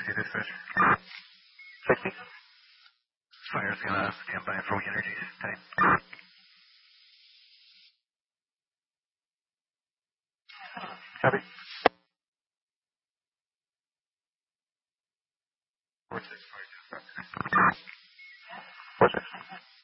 to dispatch. 60. Fire's gonna stand by for weak energies. Tight. Copy. 4-6. 4-6.